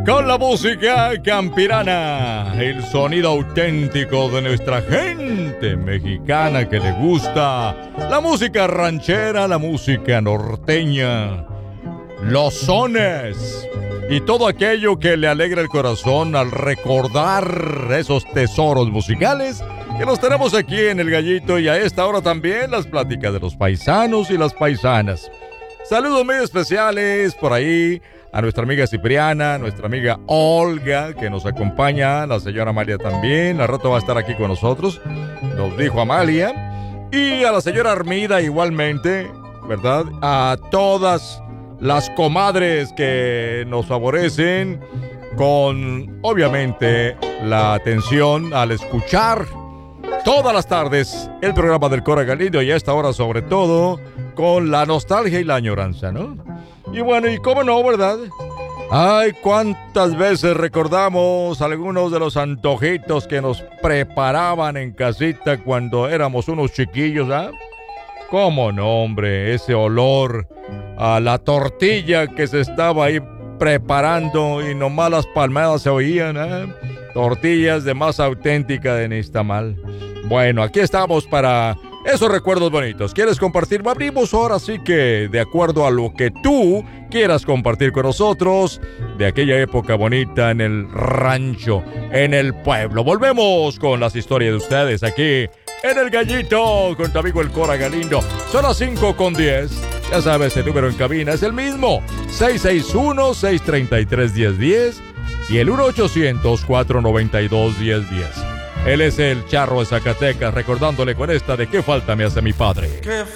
con la música campirana, el sonido auténtico de nuestra gente mexicana que le gusta la música ranchera, la música norteña, los sones y todo aquello que le alegra el corazón al recordar esos tesoros musicales que los tenemos aquí en El Gallito, y a esta hora también las pláticas de los paisanos y las paisanas. Saludos muy especiales por ahí a nuestra amiga Cipriana, nuestra amiga Olga, que nos acompaña, la señora Amalia también, al rato va a estar aquí con nosotros, nos dijo Amalia, y a la señora Armida igualmente, ¿verdad? A todas las comadres que nos favorecen con, obviamente, la atención al escuchar todas las tardes el programa del Cora Galindo, y a esta hora sobre todo con la nostalgia y la añoranza, ¿no? Y bueno, y cómo no, ¿verdad? Ay, cuántas veces recordamos algunos de los antojitos que nos preparaban en casita cuando éramos unos chiquillos, ¿ah? Cómo no, hombre, ese olor a la tortilla que se estaba ahí preparando y nomás las palmadas se oían, ¿eh? Tortillas de masa auténtica de Nixtamal. Bueno, aquí estamos para esos recuerdos bonitos. ¿Quieres compartir? Abrimos ahora sí que de acuerdo a lo que tú quieras compartir con nosotros de aquella época bonita en el rancho, en el pueblo. Volvemos con las historias de ustedes aquí en El Gallito con tu amigo el Cora Galindo. Son las 5:10. Ya sabes, el número en cabina es el mismo, 661-633-1010 y el 1-800-492-1010. Él es el Charro de Zacatecas, recordándole con esta de qué falta me hace mi padre.